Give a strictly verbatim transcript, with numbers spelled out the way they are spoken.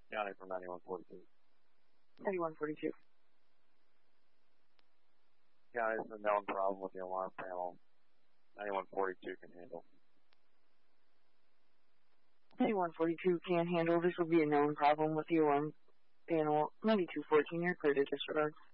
County from ninety-one forty-two. ninety-one forty-two. County, there's a known problem with the alarm panel. ninety-one forty-two can handle. ninety-one forty-two can handle. This will be a known problem with the alarm panel. ninety-two fourteen, you're clear to disregard.